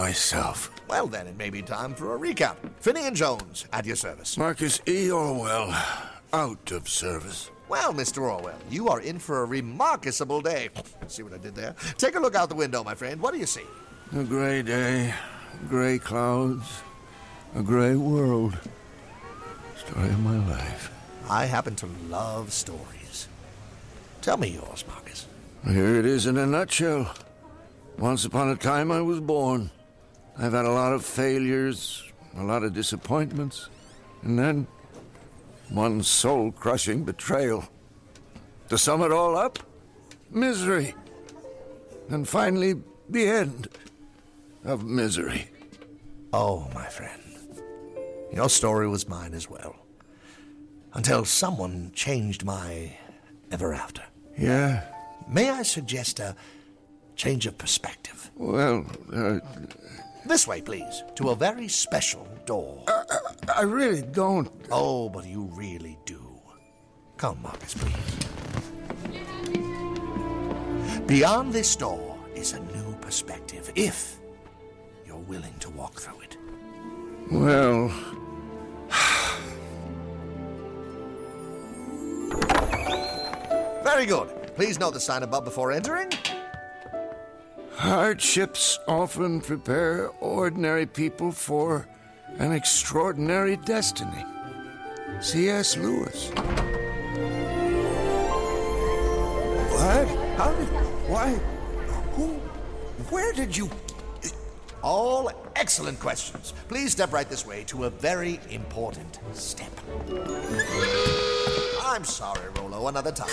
myself. Well, then it may be time for a recap. Finney and Jones, at your service. Marcus E. Orwell, out of service. Well, Mr. Orwell, you are in for a remarkable day. See what I did there? Take a look out the window, my friend. What do you see? A gray day, gray clouds, a gray world. Story of my life. I happen to love stories. Tell me yours, Marcus. Here it is in a nutshell. Once upon a time I was born. I've had a lot of failures, a lot of disappointments, and then one soul-crushing betrayal. To sum it all up, misery. And finally, the end of misery. Oh, my friend. Your story was mine as well. Until someone changed my ever after. Yeah? May I suggest a change of perspective? Well, This way, please, to a very special door. I really don't. Oh, but you really do. Come, Marcus, please. Beyond this door is a new perspective, if you're willing to walk through it. Well, Very good. Please note the sign above before entering. hardships often prepare ordinary people for an extraordinary destiny. C.S. Lewis. What? How did... Why? Who... Where did you... All excellent questions. Please step right this way to a very important step. I'm sorry, Rollo, another time.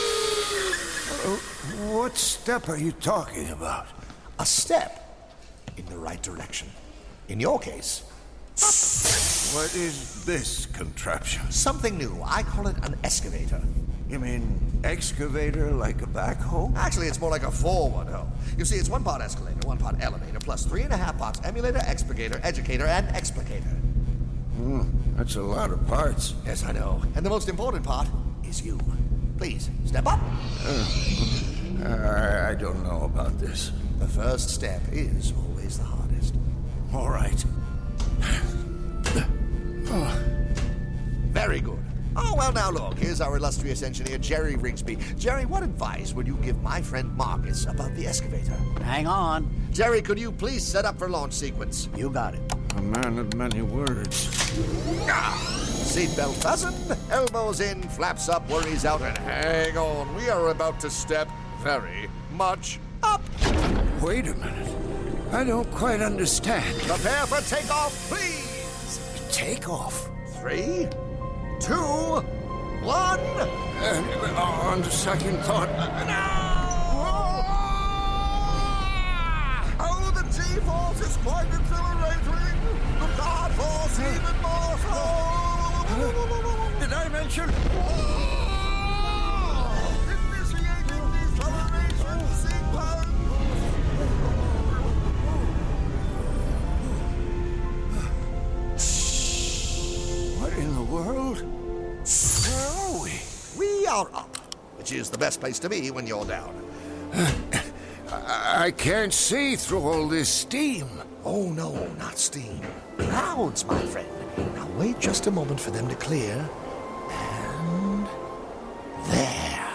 What step are you talking about? A step in the right direction. In your case, What is this contraption? something new. I call it an excavator. You mean excavator like a backhoe? Actually, it's more like a forward hoe. You see, it's 1 part escalator, 1 part elevator, plus 3.5 parts emulator, expurgator, educator, and explicator. That's a lot of parts. Yes, I know. And the most important part is you. Please, step up. I don't know about this. The first step is always the hardest. All right. Very good. Oh, well, now look, here's our illustrious engineer, Jerry Rigsby. Jerry, what advice would you give my friend Marcus about the excavator? Hang on. Jerry, could you please set up for launch sequence? You got it. A man of many words. Seatbelt fastened, elbows in, flaps up, worries out, and hang on. We are about to step very much up. Wait a minute. I don't quite understand. Prepare for takeoff, please. Takeoff? 3, 2, 1. On second thought. Oh, the G-force is quite exhilarating. The God force even more so. Did I mention? Initiating deceleration sequence. What in the world? Where are we? We are up, which is the best place to be when you're down. I can't see through all this steam. Oh, no, not steam. Clouds, my friend. Now wait just a moment for them to clear. And there.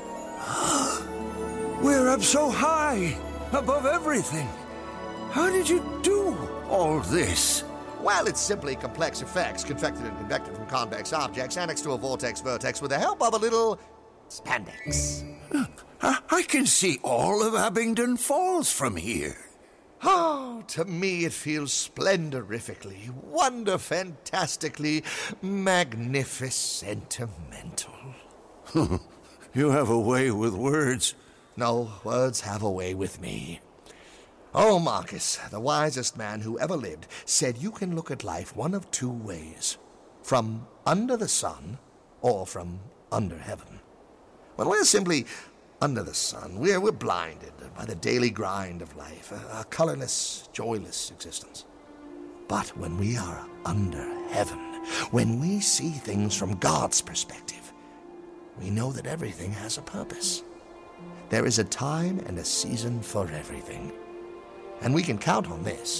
We're up so high, above everything. How did you do all this? Well, it's simply complex effects convected and convected from convex objects annexed to a vortex-vertex with the help of a little spandex. I can see all of Abingdon Falls from here. Oh, to me it feels splendorifically, wonder-fantastically, magnificentimental. You have a way with words. No, words have a way with me. Oh, Marcus, the wisest man who ever lived, said you can look at life one of 2 ways. From under the sun, or from under heaven. Well, we're simply under the sun. We're blinded by the daily grind of life, a colorless, joyless existence. But when we are under heaven, when we see things from God's perspective, we know that everything has a purpose. There is a time and a season for everything. And we can count on this.